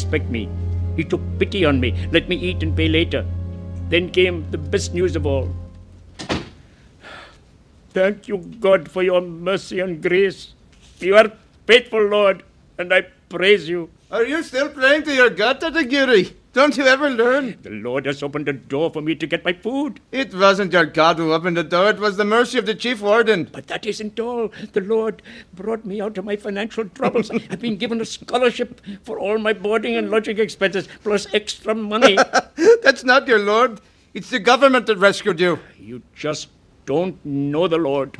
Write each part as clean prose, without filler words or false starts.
expect me. He took pity on me, let me eat and pay later. Then came the best news of all. Thank you, God, for your mercy and grace. You are faithful, Lord, and I praise you. Are you still praying to your God, Tatagiri? Don't you ever learn? The Lord has opened a door for me to get my food. It wasn't your God who opened the door. It was the mercy of the chief warden. But that isn't all. The Lord brought me out of my financial troubles. I've been given a scholarship for all my boarding and lodging expenses, plus extra money. That's not your Lord. It's the government that rescued you. You just don't know the Lord.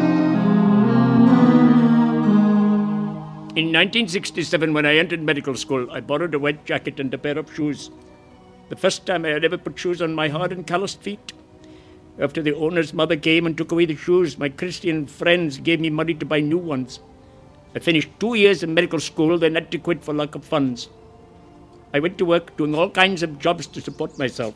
In 1967, when I entered medical school, I borrowed a white jacket and a pair of shoes. The first time I had ever put shoes on my hard and calloused feet. After the owner's mother came and took away the shoes, my Christian friends gave me money to buy new ones. I finished 2 years in medical school, then had to quit for lack of funds. I went to work doing all kinds of jobs to support myself.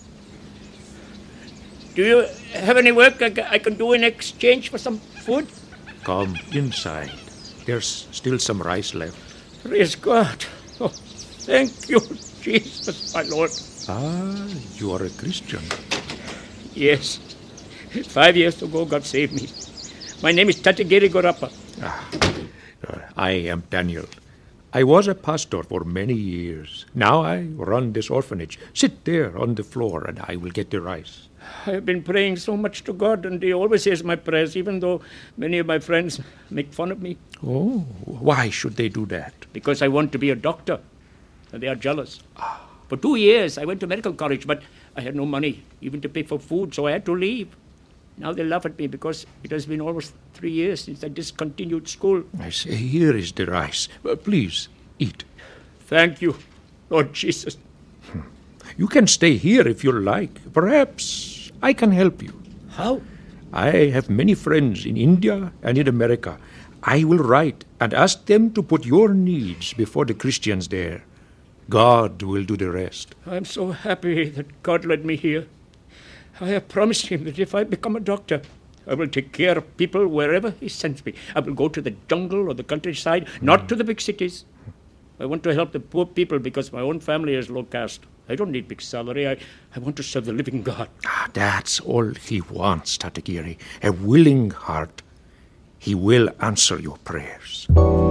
Do you have any work I can do in exchange for some food? Come inside. There's still some rice left. Praise God. Oh, thank you, Jesus, my Lord. Ah, you are a Christian. Yes. 5 years ago, God saved me. My name is Tatagiri Gorappa. I am Daniel. I was a pastor for many years. Now I run this orphanage. Sit there on the floor and I will get the rice. I have been praying so much to God, and He always hears my prayers, even though many of my friends make fun of me. Oh, why should they do that? Because I want to be a doctor, and they are jealous. For 2 years, I went to medical college, but I had no money, even to pay for food, so I had to leave. Now they laugh at me because it has been almost 3 years since I discontinued school. I say, here is the rice. Please, eat. Thank you, Lord Jesus. You can stay here if you like. Perhaps I can help you. How? I have many friends in India and in America. I will write and ask them to put your needs before the Christians there. God will do the rest. I'm so happy that God led me here. I have promised Him that if I become a doctor, I will take care of people wherever He sends me. I will go to the jungle or the countryside, not to the big cities. I want to help the poor people because my own family is low caste. I don't need big salary. I want to serve the living God. That's all He wants, Tatagiri. A willing heart. He will answer your prayers.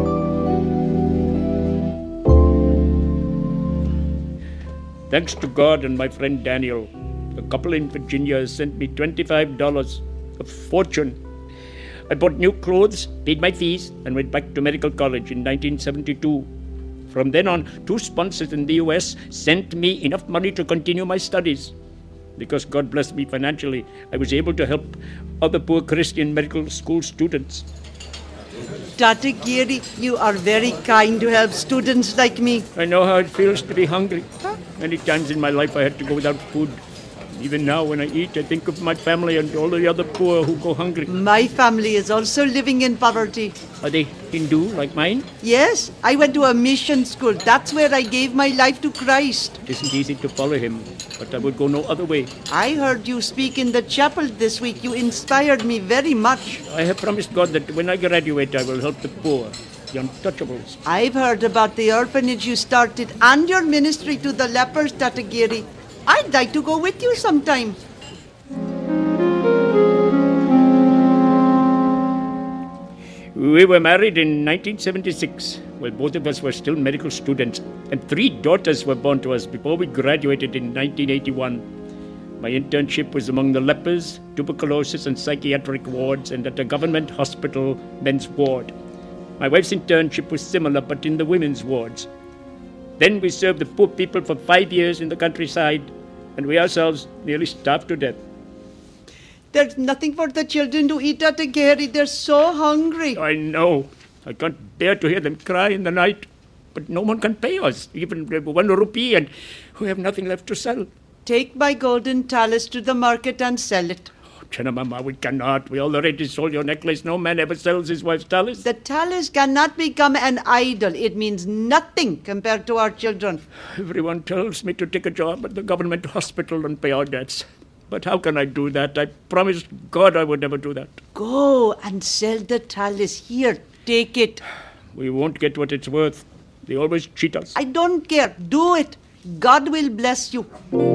Thanks to God and my friend Daniel, a couple in Virginia has sent me $25, a fortune. I bought new clothes, paid my fees, and went back to medical college in 1972. From then on, 2 sponsors in the U.S. sent me enough money to continue my studies. Because God blessed me financially, I was able to help other poor Christian medical school students. Tatagiri, you are very kind to help students like me. I know how it feels to be hungry. Many times in my life I had to go without food. Even now when I eat, I think of my family and all the other poor who go hungry. My family is also living in poverty. Are they Hindu like mine? Yes, I went to a mission school. That's where I gave my life to Christ. It isn't easy to follow Him, but I would go no other way. I heard you speak in the chapel this week. You inspired me very much. I have promised God that when I graduate, I will help the poor, the untouchables. I've heard about the orphanage you started and your ministry to the lepers, Tatagiri. I'd like to go with you sometime. We were married in 1976, while both of us were still medical students, and 3 daughters were born to us before we graduated in 1981. My internship was among the lepers, tuberculosis and psychiatric wards, and at a government hospital men's ward. My wife's internship was similar, but in the women's wards. Then we served the poor people for 5 years in the countryside, and we ourselves nearly starved to death. There's nothing for the children to eat at the Gehri. They're so hungry. I know. I can't bear to hear them cry in the night. But no one can pay us, even 1 rupee, and we have nothing left to sell. Take my golden talus to the market and sell it. Oh, Chinamama, we cannot. We already sold your necklace. No man ever sells his wife's talus. The talus cannot become an idol. It means nothing compared to our children. Everyone tells me to take a job at the government hospital and pay our debts. But how can I do that? I promised God I would never do that. Go and sell the talus. Here, take it. We won't get what it's worth. They always cheat us. I don't care. Do it. God will bless you.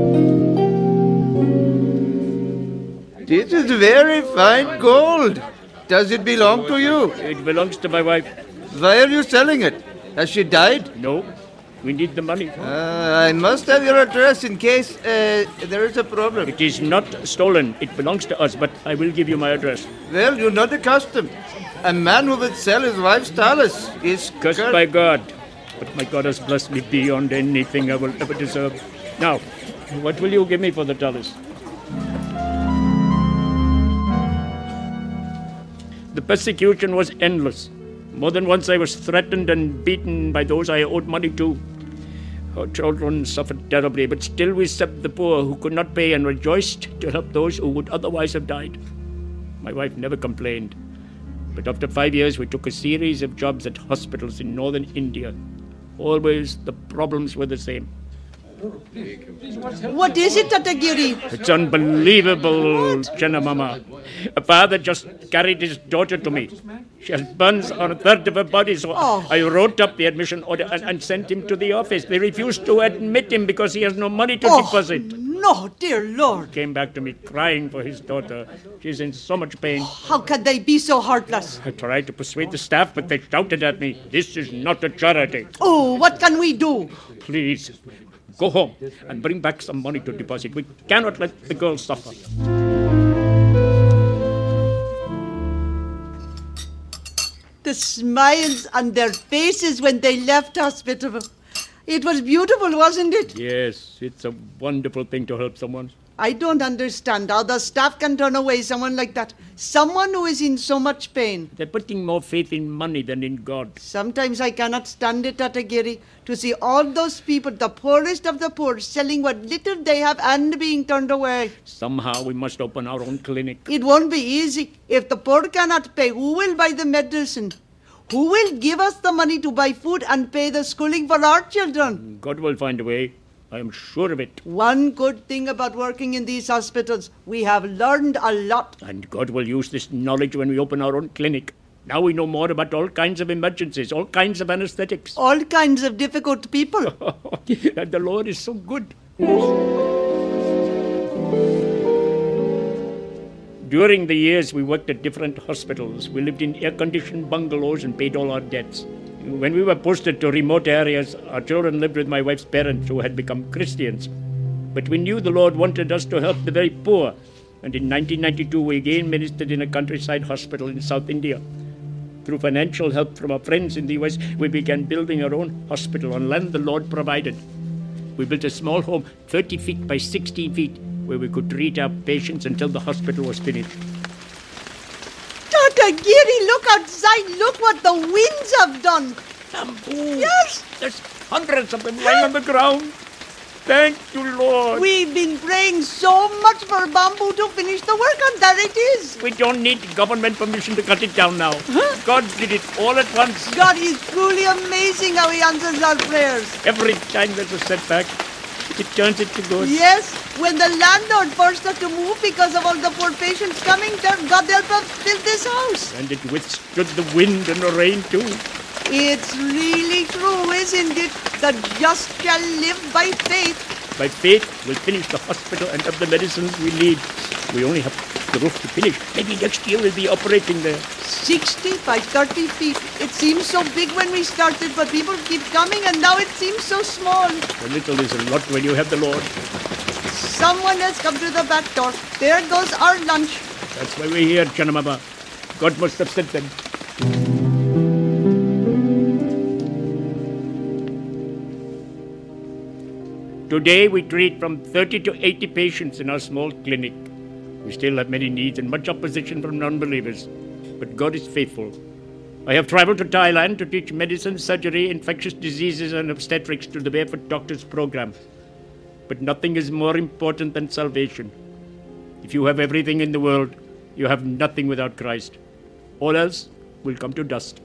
This is very fine gold. Does it belong to you? It belongs to my wife. Why are you selling it? Has she died? No, we need the money. I must have your address in case there is a problem. It is not stolen. It belongs to us, but I will give you my address. Well, you know the custom. A man who would sell his wife's talus is Cursed by God. But my God has blessed me beyond anything I will ever deserve. Now, what will you give me for the talus? The persecution was endless. More than once I was threatened and beaten by those I owed money to. Our children suffered terribly, but still we served the poor who could not pay and rejoiced to help those who would otherwise have died. My wife never complained. But after 5 years, we took a series of jobs at hospitals in northern India. Always the problems were the same. What is it, Tatagiri? It's unbelievable, Mama. A father just carried his daughter to me. She has burns on a third of her body, so I wrote up the admission order and sent him to the office. They refused to admit him because he has no money to deposit. No, dear Lord. Came back to me crying for his daughter. She's in so much pain. How can they be so heartless? I tried to persuade the staff, but they shouted at me, "This is not a charity." Oh, what can we do? Please, go home and bring back some money to deposit. We cannot let the girl suffer. The smiles on their faces when they left hospital. It was beautiful, wasn't it? Yes, it's a wonderful thing to help someone. I don't understand how the staff can turn away someone like that. Someone who is in so much pain. They're putting more faith in money than in God. Sometimes I cannot stand it, Tatagiri, to see all those people, the poorest of the poor, selling what little they have and being turned away. Somehow we must open our own clinic. It won't be easy. If the poor cannot pay, who will buy the medicine? Who will give us the money to buy food and pay the schooling for our children? God will find a way. I am sure of it. One good thing about working in these hospitals, we have learned a lot. And God will use this knowledge when we open our own clinic. Now we know more about all kinds of emergencies, all kinds of anesthetics. All kinds of difficult people. And the Lord is so good. During the years we worked at different hospitals, we lived in air-conditioned bungalows and paid all our debts. When we were posted to remote areas, our children lived with my wife's parents who had become Christians. But we knew the Lord wanted us to help the very poor. And in 1992, we again ministered in a countryside hospital in South India. Through financial help from our friends in the US, we began building our own hospital on land the Lord provided. We built a small home, 30 feet by 16 feet, where we could treat our patients until the hospital was finished. Tatagiri, look outside. Look what the winds have done. Bamboo! Yes. There's hundreds of them lying on the ground. Thank you, Lord. We've been praying so much for bamboo to finish the work, and there it is. We don't need government permission to cut it down now. God did it all at once. God is truly amazing how He answers our prayers. Every time there's a setback, it turns it to good. Yes, when the landlord forced us to move because of all the poor patients coming, God help us build this house. And it withstood the wind and the rain too. It's really true, isn't it? The just shall live by faith. By faith, we'll finish the hospital and have the medicines we need. We only have the roof to finish. Maybe next year we'll be operating there. 60 by 30 feet. It seems so big when we started, but people keep coming, and now it seems so small. A little is a lot when you have the Lord. Someone has come to the back door. There goes our lunch. That's why we're here, Chanamama. God must have sent them. Today we treat from 30 to 80 patients in our small clinic. We still have many needs and much opposition from non-believers, but God is faithful. I have traveled to Thailand to teach medicine, surgery, infectious diseases and obstetrics to the Barefoot Doctors program. But nothing is more important than salvation. If you have everything in the world, you have nothing without Christ. All else will come to dust.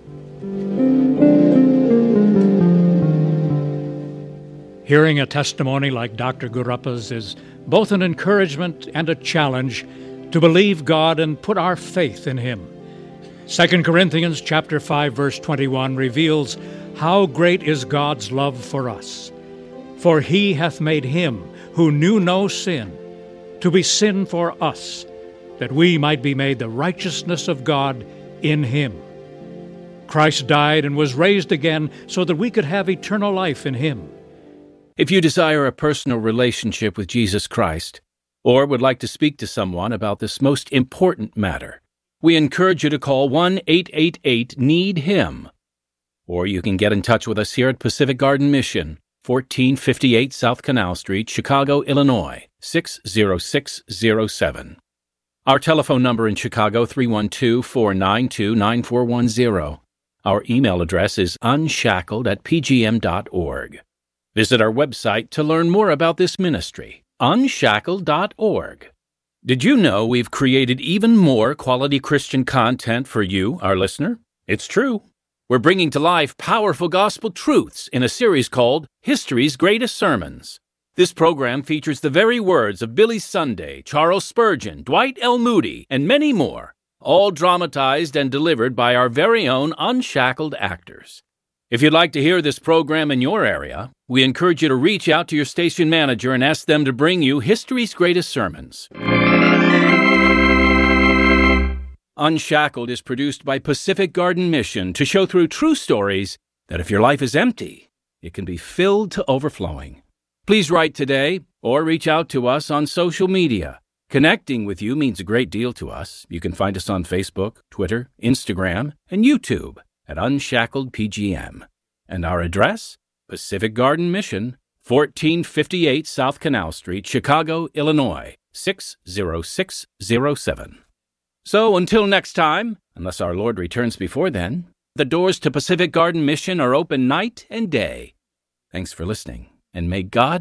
Hearing a testimony like Dr. Guruppa's is both an encouragement and a challenge to believe God and put our faith in Him. 2 Corinthians chapter 5, verse 21 reveals how great is God's love for us! For he hath made him who knew no sin to be sin for us, that we might be made the righteousness of God in him. Christ died and was raised again so that we could have eternal life in him. If you desire a personal relationship with Jesus Christ, or would like to speak to someone about this most important matter, we encourage you to call 1-888-NEED-HIM. Or you can get in touch with us here at Pacific Garden Mission, 1458 South Canal Street, Chicago, Illinois, 60607. Our telephone number in Chicago, 312-492-9410. Our email address is unshackled@pgm.org. Visit our website to learn more about this ministry, unshackled.org. Did you know we've created even more quality Christian content for you, our listener? It's true. We're bringing to life powerful gospel truths in a series called History's Greatest Sermons. This program features the very words of Billy Sunday, Charles Spurgeon, Dwight L. Moody, and many more, all dramatized and delivered by our very own unshackled actors. If you'd like to hear this program in your area, we encourage you to reach out to your station manager and ask them to bring you History's Greatest Sermons. Unshackled is produced by Pacific Garden Mission to show through true stories that if your life is empty, it can be filled to overflowing. Please write today or reach out to us on social media. Connecting with you means a great deal to us. You can find us on Facebook, Twitter, Instagram, and YouTube at Unshackled PGM. And our address, Pacific Garden Mission, 1458 South Canal Street, Chicago, Illinois, 60607. So until next time, unless our Lord returns before then, the doors to Pacific Garden Mission are open night and day. Thanks for listening, and may God